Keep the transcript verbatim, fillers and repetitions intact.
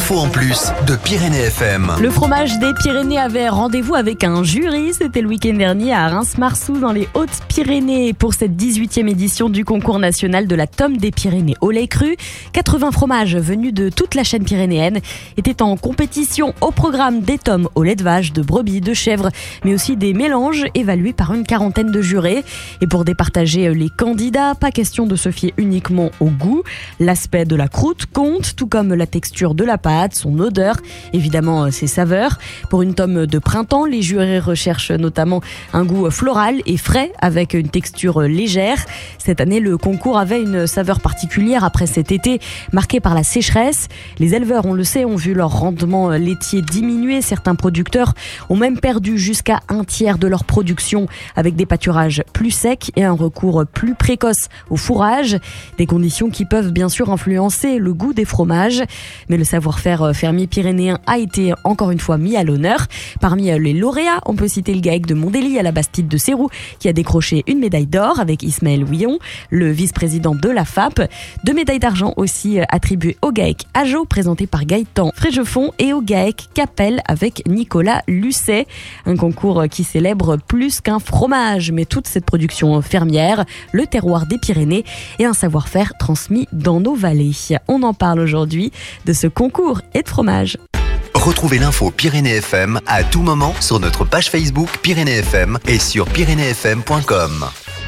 l'info en plus de Pyrénées F M. Le fromage des Pyrénées avait rendez-vous avec un jury. C'était le week-end dernier à Reims-Marsoux dans les Hautes-Pyrénées pour cette dix-huitième édition du concours national de la tome des Pyrénées au lait cru. quatre-vingts fromages venus de toute la chaîne pyrénéenne étaient en compétition au programme des tomes au lait de vache, de brebis, de chèvre, mais aussi des mélanges évalués par une quarantaine de jurés. Et pour départager les candidats, pas question de se fier uniquement au goût. L'aspect de la croûte compte, tout comme la texture de la pâte, son odeur, évidemment ses saveurs. Pour une tome de printemps, les jurés recherchent notamment un goût floral et frais avec une texture légère. Cette année, le concours avait une saveur particulière après cet été marqué par la sécheresse. Les éleveurs, on le sait, ont vu leur rendement laitier diminuer. Certains producteurs ont même perdu jusqu'à un tiers de leur production avec des pâturages plus secs et un recours plus précoce au fourrage. Des conditions qui peuvent bien sûr influencer le goût des fromages. Mais le savoir-faire fermier pyrénéen a été encore une fois mis à l'honneur. Parmi les lauréats, on peut citer le GAEC de Mondély à la Bastide de Sérou qui a décroché une médaille d'or avec Ismaël Houillon, le vice-président de la F A P. Deux médailles d'argent aussi attribuées au GAEC Ajo, présenté par Gaëtan Fréjefond, et au GAEC Capelle avec Nicolas Lucet. Un concours qui célèbre plus qu'un fromage, mais toute cette production fermière, le terroir des Pyrénées et un savoir-faire transmis dans nos vallées. On en parle aujourd'hui de ce concours et de fromage. Retrouvez l'info Pyrénées F M à tout moment sur notre page Facebook Pyrénées F M et sur pyrénées f m point com.